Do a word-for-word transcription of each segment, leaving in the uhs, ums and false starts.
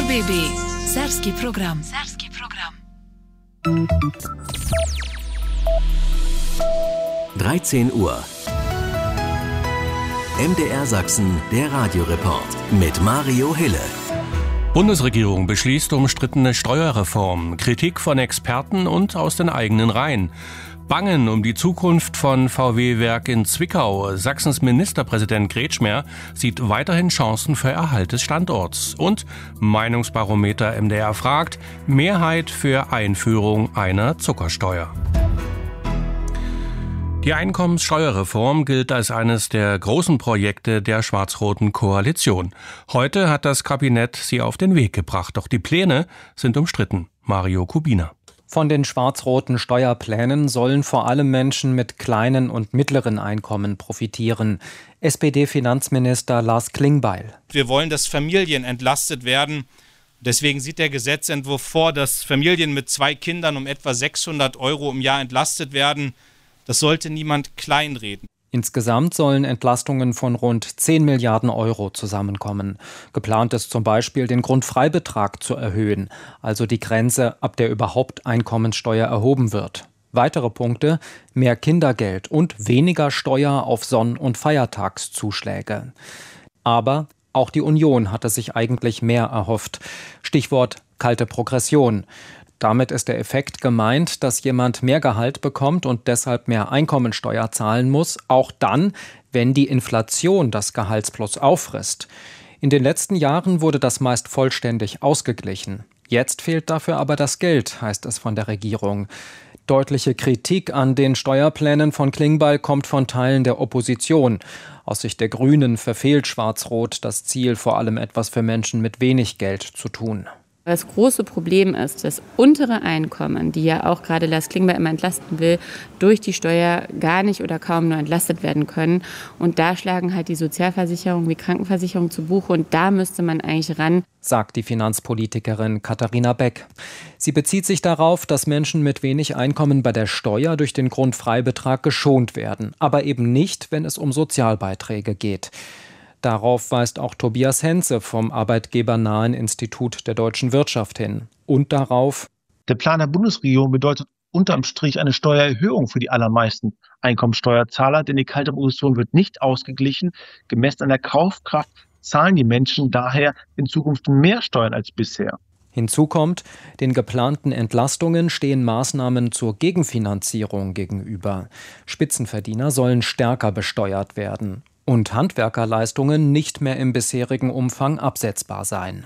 B B, Serbski program. Serbski program. dreizehn Uhr. M D R Sachsen, der Radioreport mit Mario Hille. Bundesregierung beschließt umstrittene Steuerreform, Kritik von Experten und aus den eigenen Reihen. Bangen um die Zukunft von V W-Werk in Zwickau. Sachsens Ministerpräsident Kretschmer sieht weiterhin Chancen für Erhalt des Standorts. Und Meinungsbarometer M D R fragt, Mehrheit für Einführung einer Zuckersteuer. Die Einkommenssteuerreform gilt als eines der großen Projekte der schwarz-roten Koalition. Heute hat das Kabinett sie auf den Weg gebracht, doch die Pläne sind umstritten. Mario Kubina. Von den schwarz-roten Steuerplänen sollen vor allem Menschen mit kleinen und mittleren Einkommen profitieren. S P D-Finanzminister Lars Klingbeil. Wir wollen, dass Familien entlastet werden. Deswegen sieht der Gesetzentwurf vor, dass Familien mit zwei Kindern um etwa sechshundert Euro im Jahr entlastet werden. Das sollte niemand kleinreden. Insgesamt sollen Entlastungen von rund zehn Milliarden Euro zusammenkommen. Geplant ist zum Beispiel, den Grundfreibetrag zu erhöhen, also die Grenze, ab der überhaupt Einkommenssteuer erhoben wird. Weitere Punkte: mehr Kindergeld und weniger Steuer auf Sonn- und Feiertagszuschläge. Aber auch die Union hatte sich eigentlich mehr erhofft. Stichwort kalte Progression. Damit ist der Effekt gemeint, dass jemand mehr Gehalt bekommt und deshalb mehr Einkommensteuer zahlen muss, auch dann, wenn die Inflation das Gehaltsplus auffrisst. In den letzten Jahren wurde das meist vollständig ausgeglichen. Jetzt fehlt dafür aber das Geld, heißt es von der Regierung. Deutliche Kritik an den Steuerplänen von Klingbeil kommt von Teilen der Opposition. Aus Sicht der Grünen verfehlt Schwarz-Rot das Ziel, vor allem etwas für Menschen mit wenig Geld zu tun. Das große Problem ist, dass untere Einkommen, die ja auch gerade Lars Klingbeil immer entlasten will, durch die Steuer gar nicht oder kaum nur entlastet werden können. Und da schlagen halt die Sozialversicherungen wie Krankenversicherung zu Buche und da müsste man eigentlich ran, sagt die Finanzpolitikerin Katharina Beck. Sie bezieht sich darauf, dass Menschen mit wenig Einkommen bei der Steuer durch den Grundfreibetrag geschont werden, aber eben nicht, wenn es um Sozialbeiträge geht. Darauf weist auch Tobias Henze vom arbeitgebernahen Institut der deutschen Wirtschaft hin. Und darauf: Der Plan der Bundesregierung bedeutet unterm Strich eine Steuererhöhung für die allermeisten Einkommensteuerzahler, denn die kalte Progression wird nicht ausgeglichen. Gemessen an der Kaufkraft zahlen die Menschen daher in Zukunft mehr Steuern als bisher. Hinzu kommt, den geplanten Entlastungen stehen Maßnahmen zur Gegenfinanzierung gegenüber. Spitzenverdiener sollen stärker besteuert werden und Handwerkerleistungen nicht mehr im bisherigen Umfang absetzbar sein.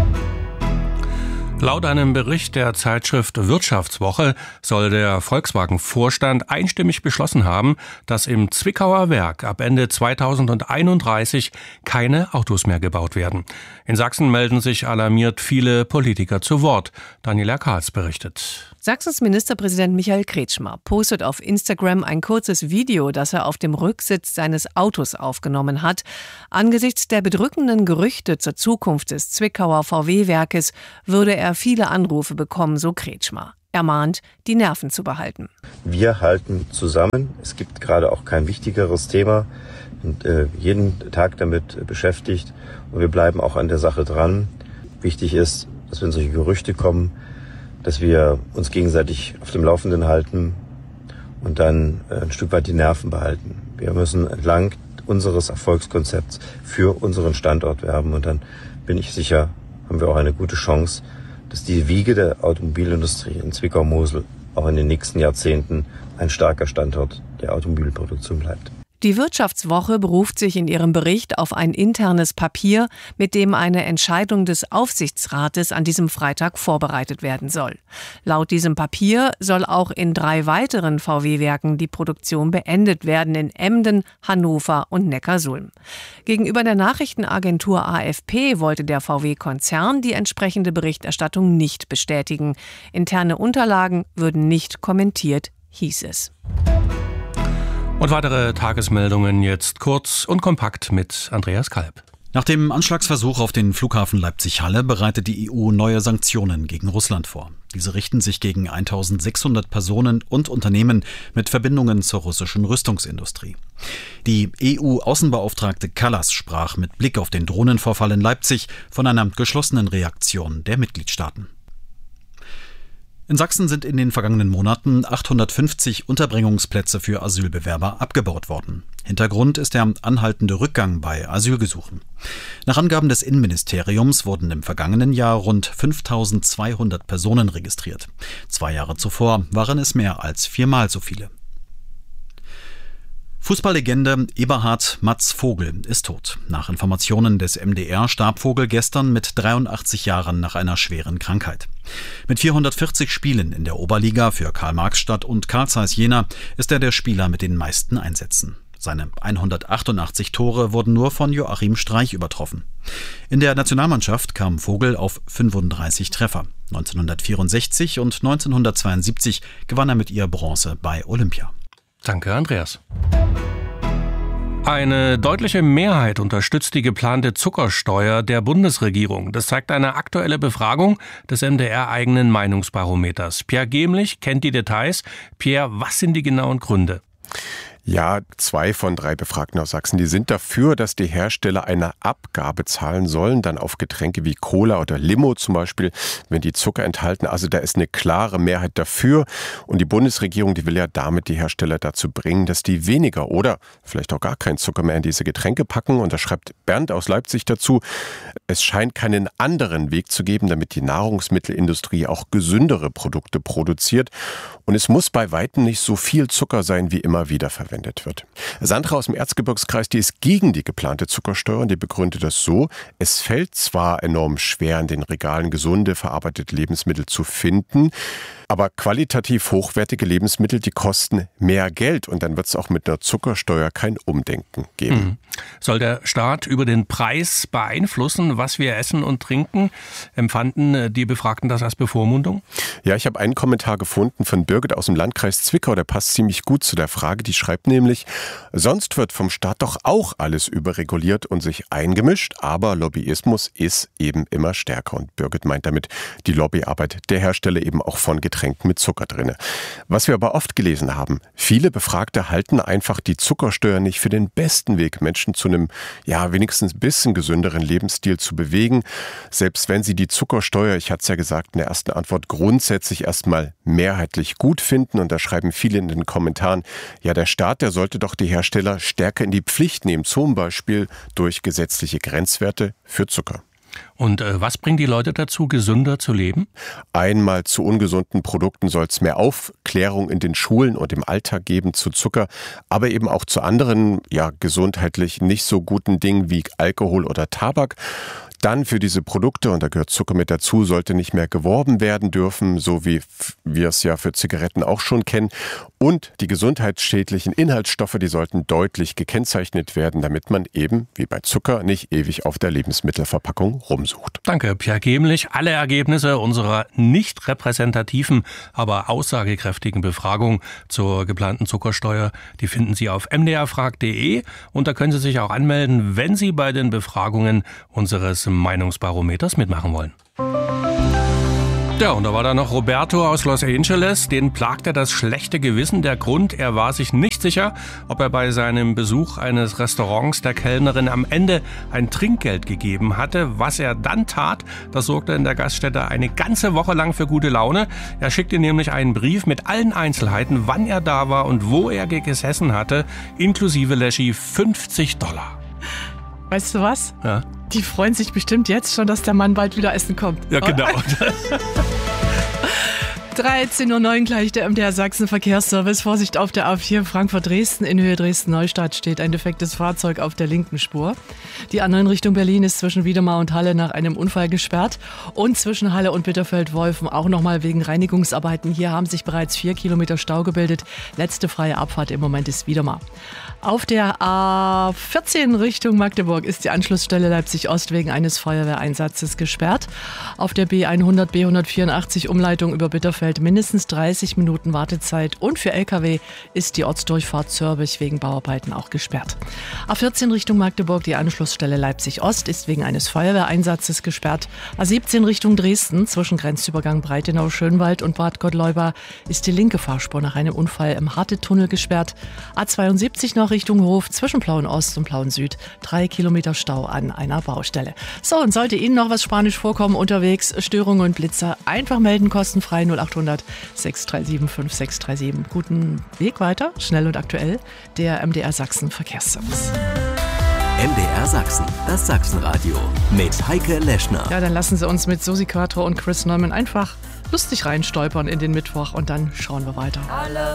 Laut einem Bericht der Zeitschrift Wirtschaftswoche soll der Volkswagen-Vorstand einstimmig beschlossen haben, dass im Zwickauer Werk ab Ende zweitausendeinunddreißig keine Autos mehr gebaut werden. In Sachsen melden sich alarmiert viele Politiker zu Wort. Daniela Kahls berichtet. Sachsens Ministerpräsident Michael Kretschmer postet auf Instagram ein kurzes Video, das er auf dem Rücksitz seines Autos aufgenommen hat. Angesichts der bedrückenden Gerüchte zur Zukunft des Zwickauer V W-Werkes würde er viele Anrufe bekommen, so Kretschmer. Er mahnt, die Nerven zu behalten. Wir halten zusammen. Es gibt gerade auch kein wichtigeres Thema und äh, jeden Tag damit beschäftigt. Und wir bleiben auch an der Sache dran. Wichtig ist, dass wenn solche Gerüchte kommen, dass wir uns gegenseitig auf dem Laufenden halten und dann ein Stück weit die Nerven behalten. Wir müssen entlang unseres Erfolgskonzepts für unseren Standort werben und dann bin ich sicher, haben wir auch eine gute Chance, dass die Wiege der Automobilindustrie in Zwickau-Mosel auch in den nächsten Jahrzehnten ein starker Standort der Automobilproduktion bleibt. Die Wirtschaftswoche beruft sich in ihrem Bericht auf ein internes Papier, mit dem eine Entscheidung des Aufsichtsrates an diesem Freitag vorbereitet werden soll. Laut diesem Papier soll auch in drei weiteren V W-Werken die Produktion beendet werden, in Emden, Hannover und Neckarsulm. Gegenüber der Nachrichtenagentur A F P wollte der V W-Konzern die entsprechende Berichterstattung nicht bestätigen. Interne Unterlagen würden nicht kommentiert, hieß es. Und weitere Tagesmeldungen jetzt kurz und kompakt mit Andreas Kalb. Nach dem Anschlagsversuch auf den Flughafen Leipzig-Halle bereitet die E U neue Sanktionen gegen Russland vor. Diese richten sich gegen eintausendsechshundert Personen und Unternehmen mit Verbindungen zur russischen Rüstungsindustrie. Die E U-Außenbeauftragte Kallas sprach mit Blick auf den Drohnenvorfall in Leipzig von einer geschlossenen Reaktion der Mitgliedstaaten. In Sachsen sind in den vergangenen Monaten achthundertfünfzig Unterbringungsplätze für Asylbewerber abgebaut worden. Hintergrund ist der anhaltende Rückgang bei Asylgesuchen. Nach Angaben des Innenministeriums wurden im vergangenen Jahr rund fünftausendzweihundert Personen registriert. Zwei Jahre zuvor waren es mehr als viermal so viele. Fußballlegende Eberhard Matz Vogel ist tot. Nach Informationen des M D R starb Vogel gestern mit dreiundachtzig Jahren nach einer schweren Krankheit. Mit vierhundertvierzig Spielen in der Oberliga für Karl-Marx-Stadt und Carl Zeiss Jena ist er der Spieler mit den meisten Einsätzen. Seine hundertachtundachtzig Tore wurden nur von Joachim Streich übertroffen. In der Nationalmannschaft kam Vogel auf fünfunddreißig Treffer. neunzehnhundertvierundsechzig und neunzehnhundertzweiundsiebzig gewann er mit ihr Bronze bei Olympia. Danke, Andreas. Eine deutliche Mehrheit unterstützt die geplante Zuckersteuer der Bundesregierung. Das zeigt eine aktuelle Befragung des M D R-eigenen Meinungsbarometers. Pierre Gemlich kennt die Details. Pierre, was sind die genauen Gründe? Ja, zwei von drei Befragten aus Sachsen, die sind dafür, dass die Hersteller eine Abgabe zahlen sollen, dann auf Getränke wie Cola oder Limo zum Beispiel, wenn die Zucker enthalten. Also da ist eine klare Mehrheit dafür. Und die Bundesregierung, die will ja damit die Hersteller dazu bringen, dass die weniger oder vielleicht auch gar keinen Zucker mehr in diese Getränke packen. Und da schreibt Bernd aus Leipzig dazu, es scheint keinen anderen Weg zu geben, damit die Nahrungsmittelindustrie auch gesündere Produkte produziert. Und es muss bei weitem nicht so viel Zucker sein, wie immer wieder verwendet wird. Sandra aus dem Erzgebirgskreis, die ist gegen die geplante Zuckersteuer und die begründet das so: Es fällt zwar enorm schwer, in den Regalen gesunde, verarbeitete Lebensmittel zu finden, aber qualitativ hochwertige Lebensmittel, die kosten mehr Geld und dann wird es auch mit einer Zuckersteuer kein Umdenken geben. Mhm. Soll der Staat über den Preis beeinflussen, was wir essen und trinken? Empfanden die Befragten das als Bevormundung? Ja, ich habe einen Kommentar gefunden von Birgit aus dem Landkreis Zwickau, der passt ziemlich gut zu der Frage. Die schreibt nämlich, sonst wird vom Staat doch auch alles überreguliert und sich eingemischt, aber Lobbyismus ist eben immer stärker. Und Birgit meint damit die Lobbyarbeit der Hersteller eben auch von Getränken mit Zucker drin. Was wir aber oft gelesen haben, viele Befragte halten einfach die Zuckersteuer nicht für den besten Weg, Menschen zu einem, ja, wenigstens ein bisschen gesünderen Lebensstil zu bewegen. Selbst wenn sie die Zuckersteuer, ich hatte es ja gesagt in der ersten Antwort, grundsätzlich erstmal mehrheitlich gut finden. Und da schreiben viele in den Kommentaren, ja, der Staat, der sollte doch die Hersteller stärker in die Pflicht nehmen, zum Beispiel durch gesetzliche Grenzwerte für Zucker. Und äh, was bringt die Leute dazu, gesünder zu leben? Einmal zu ungesunden Produkten soll es mehr Aufklärung in den Schulen und im Alltag geben zu Zucker, aber eben auch zu anderen, ja, gesundheitlich nicht so guten Dingen wie Alkohol oder Tabak. Dann für diese Produkte, und da gehört Zucker mit dazu, sollte nicht mehr geworben werden dürfen, so wie wir es ja für Zigaretten auch schon kennen. Und die gesundheitsschädlichen Inhaltsstoffe, die sollten deutlich gekennzeichnet werden, damit man eben, wie bei Zucker, nicht ewig auf der Lebensmittelverpackung rumsucht. Danke, Pierre Gemlich. Alle Ergebnisse unserer nicht repräsentativen, aber aussagekräftigen Befragung zur geplanten Zuckersteuer, die finden Sie auf m d r frag punkt d e und da können Sie sich auch anmelden, wenn Sie bei den Befragungen unseres Meinungsbarometers mitmachen wollen. Ja, und da war da noch Roberto aus Los Angeles. Den plagte das schlechte Gewissen. Der Grund, er war sich nicht sicher, ob er bei seinem Besuch eines Restaurants der Kellnerin am Ende ein Trinkgeld gegeben hatte. Was er dann tat, das sorgte in der Gaststätte eine ganze Woche lang für gute Laune. Er schickte nämlich einen Brief mit allen Einzelheiten, wann er da war und wo er gesessen hatte, inklusive Leschi fünfzig Dollar. Weißt du was? Ja. Die freuen sich bestimmt jetzt schon, dass der Mann bald wieder essen kommt. Ja, genau. dreizehn Uhr neun gleich der M D R Sachsen Verkehrsservice. Vorsicht auf der A vier Frankfurt-Dresden. In Höhe Dresden-Neustadt steht ein defektes Fahrzeug auf der linken Spur. Die A neun Richtung Berlin ist zwischen Wiedemar und Halle nach einem Unfall gesperrt. Und zwischen Halle und Bitterfeld-Wolfen auch nochmal wegen Reinigungsarbeiten. Hier haben sich bereits vier Kilometer Stau gebildet. Letzte freie Abfahrt im Moment ist Wiedemar. Auf der A vierzehn Richtung Magdeburg ist die Anschlussstelle Leipzig-Ost wegen eines Feuerwehreinsatzes gesperrt. Auf der B hundert, B hundertvierundachtzig Umleitung über Bitterfeld Bielefeld mindestens dreißig Minuten Wartezeit und für L K W ist die Ortsdurchfahrt Zörbich wegen Bauarbeiten auch gesperrt. A vierzehn Richtung Magdeburg, die Anschlussstelle Leipzig-Ost ist wegen eines Feuerwehreinsatzes gesperrt. A siebzehn Richtung Dresden zwischen Grenzübergang Breitenau-Schönwald und Bad Gottleuba ist die linke Fahrspur nach einem Unfall im Hartetunnel gesperrt. A zweiundsiebzig nach Richtung Hof zwischen Plauen-Ost und Plauen-Süd. Drei Kilometer Stau an einer Baustelle. So, und sollte Ihnen noch was Spanisch vorkommen unterwegs, Störungen und Blitzer, einfach melden, kostenfrei null acht hundert sechs drei sieben fünf sechs drei sieben. Guten Weg weiter, schnell und aktuell, der M D R Sachsen Verkehrsservice. M D R Sachsen, das Sachsenradio mit Heike Leschner. Ja, dann lassen Sie uns mit Susi Quattro und Chris Neumann einfach lustig reinstolpern in den Mittwoch und dann schauen wir weiter.